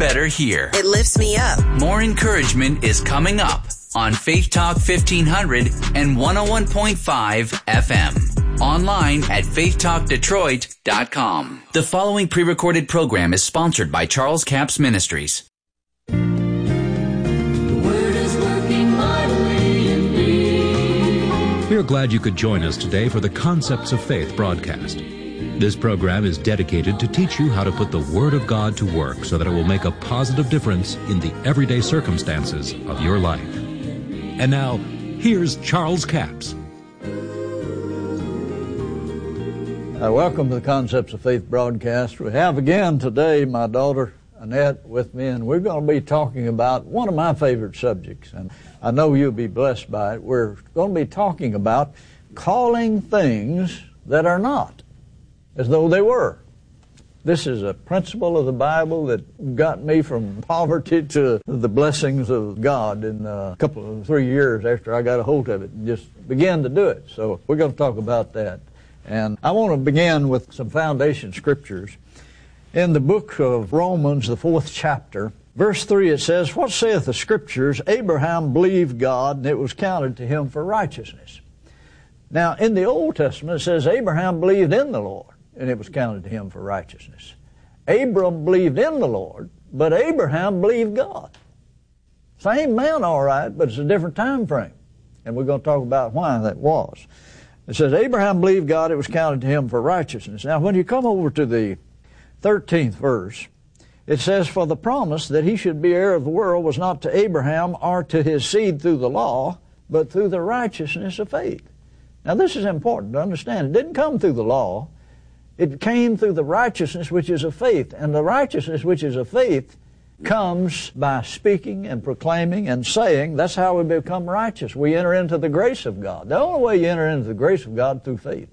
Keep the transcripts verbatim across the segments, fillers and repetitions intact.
better here. It lifts me up. More encouragement is coming up on Faith Talk fifteen hundred and one oh one point five F M. Online at faith talk detroit dot com. The following pre-recorded program is sponsored by Charles Capps Ministries. The Word is working mightily in me. We are glad you could join us today for the Concepts of Faith broadcast. This program is dedicated to teach you how to put the Word of God to work so that it will make a positive difference in the everyday circumstances of your life. And now, here's Charles Capps. Uh, welcome to the Concepts of Faith broadcast. We have again today my daughter Annette with me, and we're going to be talking about one of my favorite subjects, and I know you'll be blessed by it. We're going to be talking about calling things that are not as though they were. This is a principle of the Bible that got me from poverty to the blessings of God in a couple of three years after I got a hold of it and just began to do it. So we're going to talk about that. And I want to begin with some foundation scriptures. In the book of Romans, the fourth chapter, verse three, it says, "What saith the Scriptures? Abraham believed God, and it was counted to him for righteousness." Now, in the Old Testament, it says Abraham believed in the Lord, and it was counted to him for righteousness. Abram believed in the Lord, but Abraham believed God. Same man, all right, but it's a different time frame. And we're going to talk about why that was. It says, Abraham believed God, it was counted to him for righteousness. Now, when you come over to the thirteenth verse, it says, "For the promise that he should be heir of the world was not to Abraham or to his seed through the law, but through the righteousness of faith." Now, this is important to understand. It didn't come through the law. It came through the righteousness which is of faith. And the righteousness which is of faith comes by speaking and proclaiming and saying. That's how we become righteous. We enter into the grace of God. The only way you enter into the grace of God is through faith.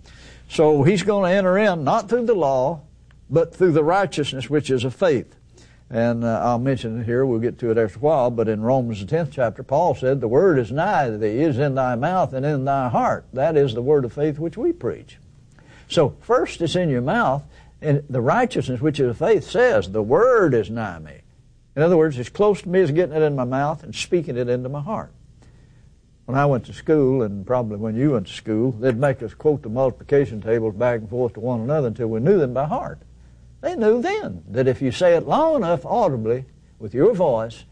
So he's going to enter in not through the law, but through the righteousness which is of faith. And uh, I'll mention it here. We'll get to it after a while. But in Romans the tenth chapter, Paul said, "The word is nigh thee, is in thy mouth and in thy heart." That is the word of faith which we preach. So first it's in your mouth, and the righteousness which is of faith says, the word is nigh me. In other words, it's close to me as getting it in my mouth and speaking it into my heart. When I went to school, and probably when you went to school, they'd make us quote the multiplication tables back and forth to one another until we knew them by heart. They knew then that if you say it long enough audibly with your voice,